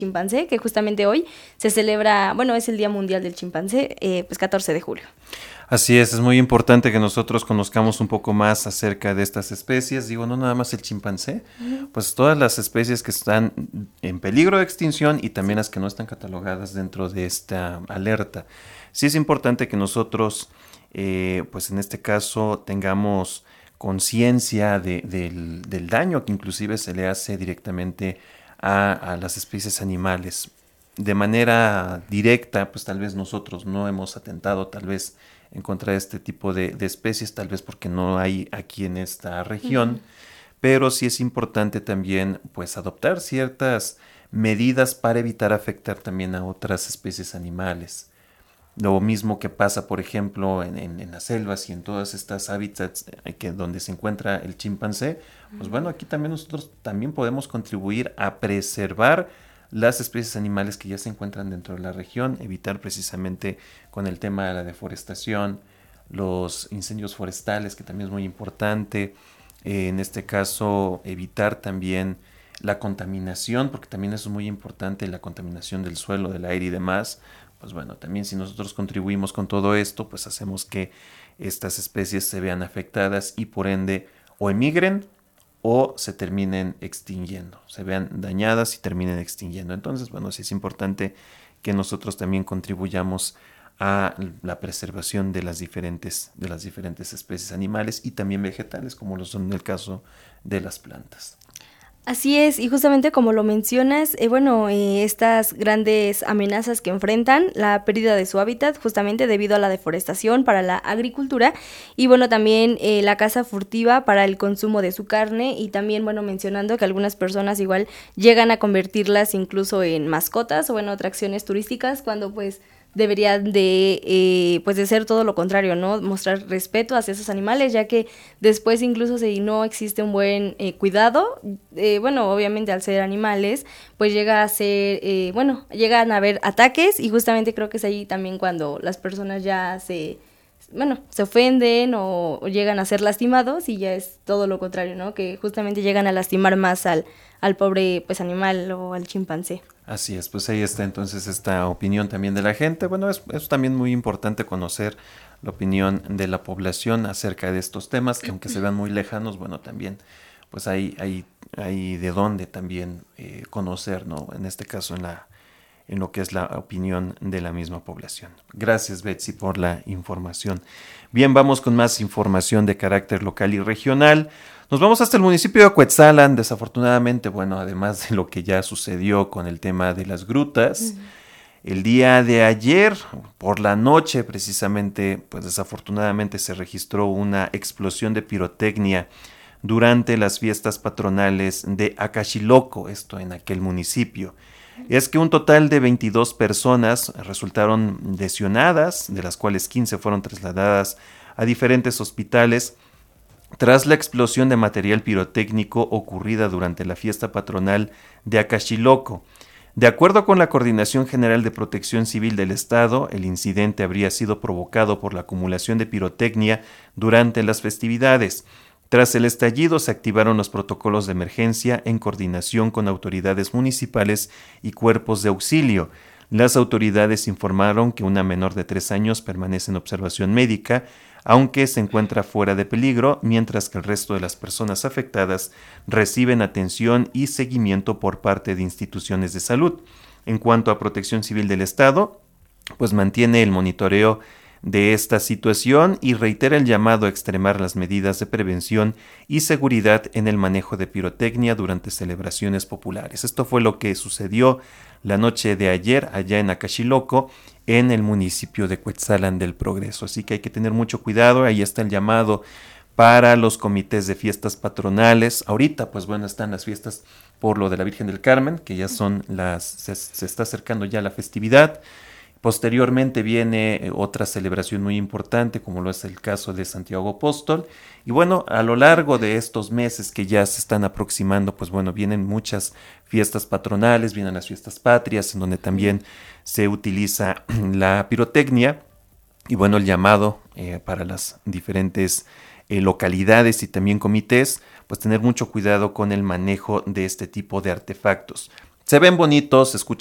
chimpancé, que justamente hoy se celebra, bueno, es el Día Mundial del Chimpancé, pues 14 de julio. Así es muy importante que nosotros conozcamos un poco más acerca de estas especies. Digo, no nada más el chimpancé, Ujú. pues todas las especies que están en peligro de extinción y también Sí. las que no están catalogadas dentro de esta alerta. Sí es importante que nosotros, pues en este caso, tengamos conciencia del daño que inclusive se le hace directamente a las especies animales. De manera directa, pues tal vez nosotros no hemos atentado tal vez en contra de este tipo de especies, tal vez porque no hay aquí en esta Ujú. región, pero sí es importante también pues adoptar ciertas medidas para evitar afectar también a otras especies animales. Lo mismo que pasa, por ejemplo, en las selvas y en todas estas hábitats donde se encuentra el chimpancé, pues bueno, aquí también nosotros también podemos contribuir a preservar las especies animales que ya se encuentran dentro de la región, evitar precisamente con el tema de la deforestación, los incendios forestales, que también es muy importante, en este caso evitar también la contaminación, porque también es muy importante la contaminación del suelo, del aire y demás. Pues bueno, también si nosotros contribuimos con todo esto, pues hacemos que estas especies se vean afectadas y por ende o emigren o se terminen extinguiendo, se vean dañadas y terminen extinguiendo. Entonces, bueno, sí es importante que nosotros también contribuyamos a la preservación de las diferentes especies animales y también vegetales, como lo son en el caso de las plantas. Así es, y justamente como lo mencionas, bueno, estas grandes amenazas que enfrentan, la pérdida de su hábitat justamente debido a la deforestación para la agricultura y bueno, también la caza furtiva para el consumo de su carne y también, bueno, mencionando que algunas personas igual llegan a convertirlas incluso en mascotas o en atracciones turísticas cuando pues deberían de, pues de ser todo lo contrario, ¿no? Mostrar respeto hacia esos animales, ya que después incluso si no existe un buen cuidado, bueno, obviamente al ser animales, pues llega a ser, bueno, llegan a haber ataques y justamente creo que es ahí también cuando las personas ya bueno, se ofenden o llegan a ser lastimados y ya es todo lo contrario, ¿no? Que justamente llegan a lastimar más al pobre, pues, animal o al chimpancé. Así es, pues ahí está entonces esta opinión también de la gente. Bueno, es también muy importante conocer la opinión de la población acerca de estos temas, que aunque se vean muy lejanos, bueno, también pues hay de dónde también conocer, ¿no? En este caso en lo que es la opinión de la misma población. Gracias, Betsy, por la información. Bien, vamos con más información de carácter local y regional. Nos vamos hasta el municipio de Cuetzalan. Desafortunadamente, bueno, además de lo que ya sucedió con el tema de las grutas, el día de ayer, por la noche precisamente, pues desafortunadamente se registró una explosión de pirotecnia durante las fiestas patronales de Acaxiloco, esto en aquel municipio. Es que un total de 22 personas resultaron lesionadas, de las cuales 15 fueron trasladadas a diferentes hospitales tras la explosión de material pirotécnico ocurrida durante la fiesta patronal de Acaxiloco. De acuerdo con la Coordinación General de Protección Civil del Estado, el incidente habría sido provocado por la acumulación de pirotecnia durante las festividades. Tras el estallido se activaron los protocolos de emergencia en coordinación con autoridades municipales y cuerpos de auxilio. Las autoridades informaron que una menor de 3 años permanece en observación médica, aunque se encuentra fuera de peligro, mientras que el resto de las personas afectadas reciben atención y seguimiento por parte de instituciones de salud. En cuanto a Protección Civil del Estado, pues mantiene el monitoreo de esta situación y reitera el llamado a extremar las medidas de prevención y seguridad en el manejo de pirotecnia durante celebraciones populares. Esto fue lo que sucedió la noche de ayer allá en Acaxiloco, en el municipio de Cuetzalan del Progreso. Así que hay que tener mucho cuidado. Ahí está el llamado para los comités de fiestas patronales. Ahorita, pues bueno, están las fiestas por lo de la Virgen del Carmen, que ya son se está acercando ya la festividad. Posteriormente viene otra celebración muy importante, como lo es el caso de Santiago Apóstol. Y bueno, a lo largo de estos meses que ya se están aproximando, pues bueno, vienen muchas fiestas patronales, vienen las fiestas patrias, en donde también se utiliza la pirotecnia. Y bueno, el llamado para las diferentes localidades y también comités, pues tener mucho cuidado con el manejo de este tipo de artefactos. se ven bonitos, se escuchan